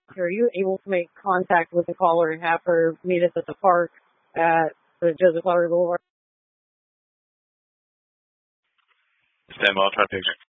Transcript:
Are you able to make contact with the caller and have her meet us at the park at the Joseph Lowry Boulevard? Stand by, I'll try to